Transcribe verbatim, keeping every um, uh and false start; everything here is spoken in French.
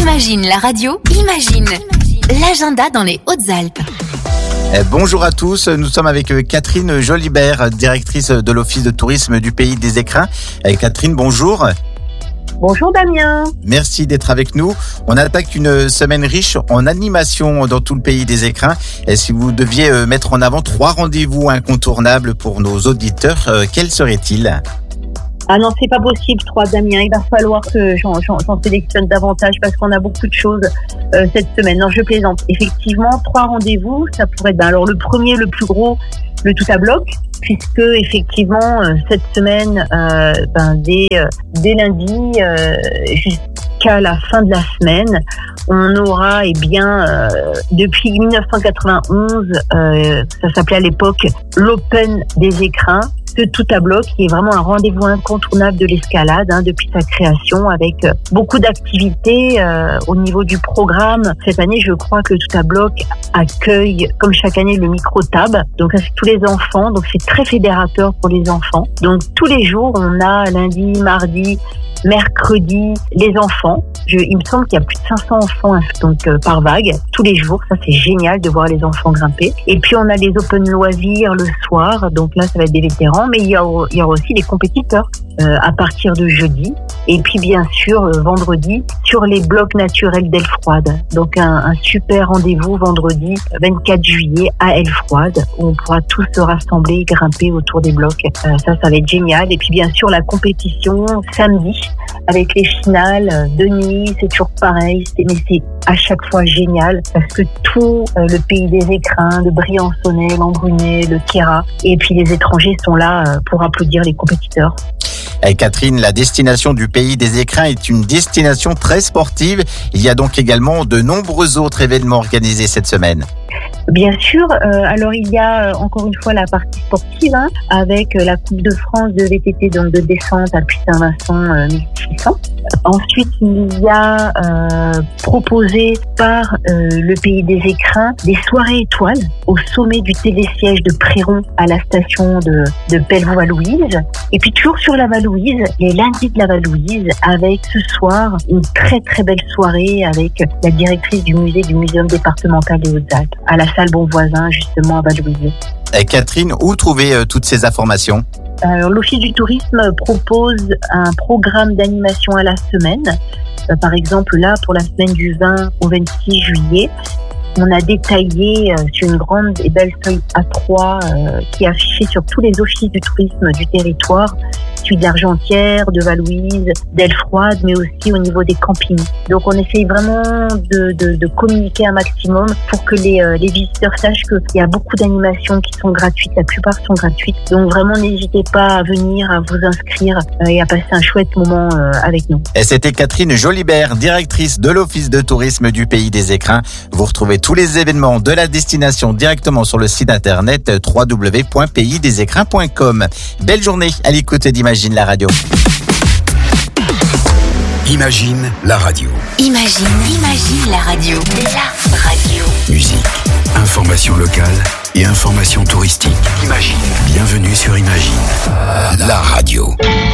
Imagine la radio, imagine l'agenda dans les Hautes-Alpes. Bonjour à tous, nous sommes avec Catherine Jolibert, directrice de l'Office de tourisme du Pays des Écrins. Catherine, bonjour. Bonjour Damien. Merci d'être avec nous. On attaque une semaine riche en animation dans tout le Pays des Écrins. Et si vous deviez mettre en avant trois rendez-vous incontournables pour nos auditeurs, quels seraient-ils ? Ah non, c'est pas possible, trois Damien. Il va falloir que j'en, j'en, j'en sélectionne davantage parce qu'on a beaucoup de choses euh, cette semaine. Non, je plaisante. Effectivement, trois rendez-vous, ça pourrait être... Ben, alors le premier, le plus gros, le tout à bloc, puisque effectivement, euh, cette semaine, euh, ben, dès, euh, dès lundi euh, jusqu'à la fin de la semaine, on aura, eh bien, euh, depuis dix-neuf cent quatre-vingt-onze, euh, ça s'appelait à l'époque l'Open des Écrins, ce tout à bloc qui est vraiment un rendez-vous incontournable de l'escalade hein, depuis sa création avec euh, beaucoup d'activités euh, au niveau du programme. Cette année, je crois que le tout à bloc accueille, comme chaque année, le micro-tab. Donc, avec tous les enfants. Donc, c'est très fédérateur pour les enfants. Donc, tous les jours, on a lundi, mardi, mercredi, les enfants. Je, il me semble qu'il y a plus de cinq cents enfants donc euh, par vague, tous les jours. Ça, c'est génial de voir les enfants grimper. Et puis, on a les open loisirs le soir. Donc là, ça va être des vétérans. Mais il y, a, il y aura aussi des compétiteurs euh, à partir de jeudi. Et puis, bien sûr, euh, vendredi, sur les blocs naturels d'Aile-Froide. Donc, un, un super rendez-vous vendredi vingt-quatre juillet à Aile-Froide, où on pourra tous se rassembler et grimper autour des blocs. Euh, ça, ça va être génial. Et puis, bien sûr, la compétition samedi, avec les finales de nuit, c'est toujours pareil, c'est, mais c'est à chaque fois génial parce que tout euh, le Pays des Écrins, le Briançonnais, l'Embrunais, le Queyras et puis les étrangers sont là euh, pour applaudir les compétiteurs. Et Catherine, la destination du Pays des Écrins est une destination très sportive. Il y a donc également de nombreux autres événements organisés cette semaine. Bien sûr, euh, alors il y a euh, encore une fois la partie sportive hein, avec euh, la Coupe de France de V T T donc de descente à Puy-Saint-Vincent euh, mille six cents. Ensuite, il y a euh, proposé par euh, le Pays des Écrins des soirées étoiles au sommet du télésiège de Préron à la station de, de Pelvoux-Valouise. Et puis toujours sur la Valouise, les lundis de la Valouise avec ce soir une très très belle soirée avec la directrice du musée du Muséum départemental des Hautes-Alpes à la salle Bonvoisin justement à Valouise. Et Catherine, où trouver euh, toutes ces informations ? Alors, l'Office du tourisme propose un programme d'animation à la semaine. Euh, par exemple, là, pour la semaine du vingt au vingt-six juillet, on a détaillé euh, sur une grande et belle feuille A trois euh, qui est affichée sur tous les offices du tourisme du territoire, celui de l'Argentière, de Valouise, d'Aile-Froide, mais aussi au niveau des campings. Donc on essaye vraiment de, de, de communiquer un maximum pour que les, euh, les visiteurs sachent qu'il y a beaucoup d'animations qui sont gratuites, la plupart sont gratuites. Donc vraiment n'hésitez pas à venir, à vous inscrire euh, et à passer un chouette moment euh, avec nous. Et c'était Catherine Jolibert, directrice de l'Office de tourisme du Pays des Écrins. Vous retrouvez tous les événements de la destination directement sur le site internet w w w point pays des écrins point com. Belle journée à l'écoute d'Imagine la radio. Imagine la radio. Imagine, imagine la radio. La radio. Musique, information locale et information touristique. Imagine. Bienvenue sur Imagine la radio.